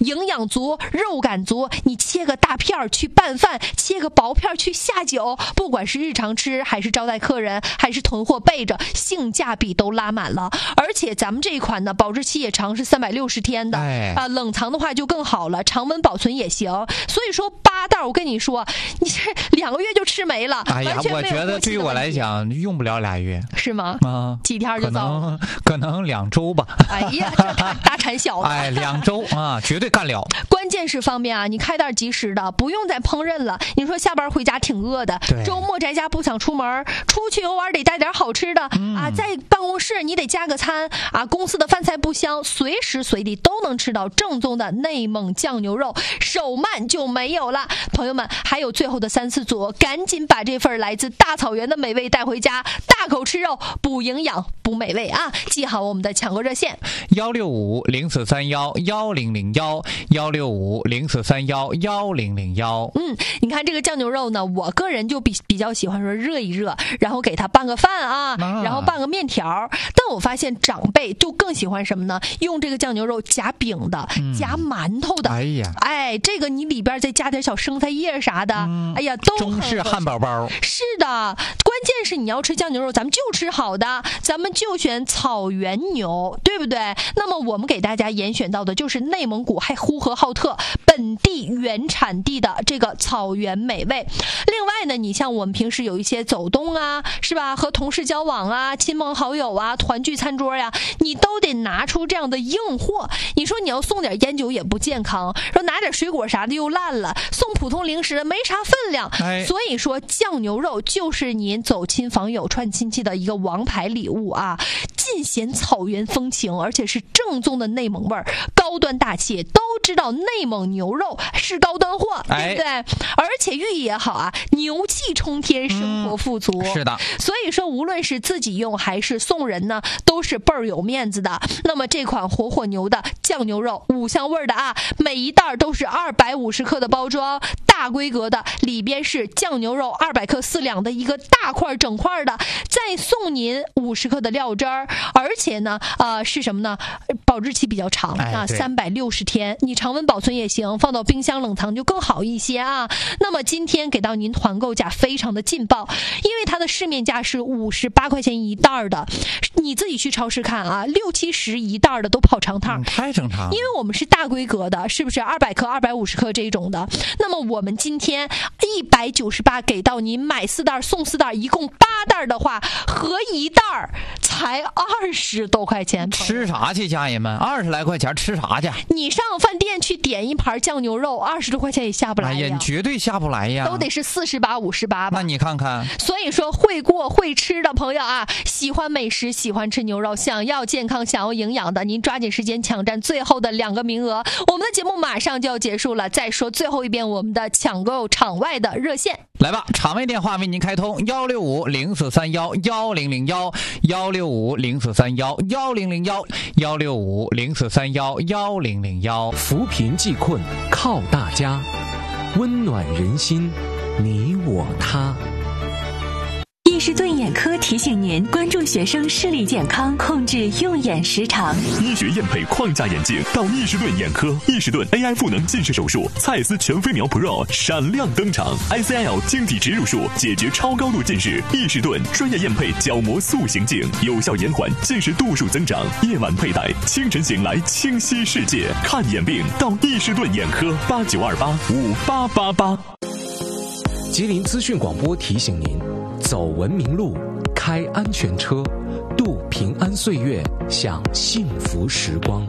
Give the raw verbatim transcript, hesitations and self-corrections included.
营养足，肉感足，你切个大片去拌饭，切个薄片去下酒，不管是日常吃还是招待客人还是囤货备着，性价比都拉满了。而且咱们这一款呢，保质期也长，是三百六十天的、哎、啊，冷藏的话就更好了，常温保存也行。所以说八袋我跟你说，你这两个月就吃没了。 哎呀，我觉得对于我来讲用不了俩月， 是吗？ 啊， 几天就糟了， 可能可能两周吧。 哎呀，这大大产小的， 哎，两周啊，绝对干了。 关键是方面啊，你开袋即食的，不用再烹饪了。你说下班回家挺饿的，周末在家不想出门，出去游玩得带点好吃的、嗯、啊，在办公室你得加个餐啊，公司的饭菜不香，随时随地都能吃到正宗的内蒙酱牛肉，手慢就没有了。朋友们，还有最后的三四组，赶紧把这份来自大草原的美味带回家，大口吃肉，补营养补美味啊！记好我们的抢购热线： 幺六五零四三幺幺零零幺幺六五零四三幺幺零零幺。 嗯，你看这个酱牛肉呢，我个人就比比较喜欢说热一热，然后给它拌个饭啊，啊然后拌个面条。但我发现长辈就更喜欢什么呢？用这个酱牛肉夹饼的，嗯、夹馒头的。 哎呀， 哎，这个你里边再加点小生菜叶啥的，嗯、哎呀，都中式汉堡包。 是的，关键是你要吃酱牛肉，咱们就吃好的，咱们就选草原牛，对不对？那么我们给大家严选到的就是内蒙古还呼和浩特本地原产地的这个草原美味。另外呢，你像我们平时有一些走动啊，是吧？和同事交往啊，亲朋好友啊，团聚餐桌呀、啊，你都得拿出这样的硬货。你说你要送点烟酒也不健康，说拿点水果啥的又烂了，送普通零食没啥分量。哎、所以说酱牛肉就是您走亲访友串亲戚的一个王牌礼物啊，尽显草原风情，而且是正宗的内蒙味儿，高端大气。都知道内蒙牛肉是高端货，对不对？哎、而且寓意也好啊，牛气冲天，生活富足、 嗯。是的， 所以说无论是自己用还是送人呢，都是倍儿有面子的。那么这款火火牛的酱牛肉，五香味的啊，每一袋都是二百五十克的包装，大规格的，里边是酱牛肉二百克四两的一个大块整块的，再送您五十克的料汁儿，而且呢，呃，是什么呢？保质期比较长啊，三百六十天，你常温保存也行，放到冰箱冷藏就更好一些啊。那么今天给到您团购价非常的劲爆，因为它的市面价是五十八块钱一袋的，你自己去超市看啊，六七十一袋的都跑长趟、 嗯，太正常了。 因为我们是大规格的，是不是二百克、二百五十克这种的？那么我们今天一百九十八给到您，买四袋送四袋，一共八袋的话，合一袋才二十多块钱。 吃啥去，家人们？二十来块钱吃啥去？ 你上饭店去点一盘酱牛肉，二十多块钱也下不来呀。 哎呀，绝对下不来呀， 都得是四十八、五十八吧。 那你看看， 所以说会过会吃的朋友啊，喜欢美食、喜欢吃牛肉、想要健康、想要营养的，您抓紧时间抢占最后的两个名额。我们的节目马上就要结束了，再说最后一遍我们的抢购场外的热线。 来吧，场外电话为您开通幺六五零四三幺幺零零幺幺六五零四三幺幺零零幺幺六五零四三幺幺零零幺。 扶贫济困靠大家，温暖人心，你我他。 易士顿眼科提醒您关注学生视力健康，控制用眼时长。 医学验配框架眼镜到易士顿眼科，易士顿 A I 赋能近视手术，蔡司全飞秒 Pro 闪亮登场 ，I C L 晶体植入术解决超高度近视。易士顿专业验配角膜塑形镜，有效延缓近视度数增长。夜晚佩戴，清晨醒来清晰世界。看眼病到易士顿眼科，八九二八五八八八。 吉林资讯广播提醒您。走文明路，开安全车，度平安岁月，享幸福时光。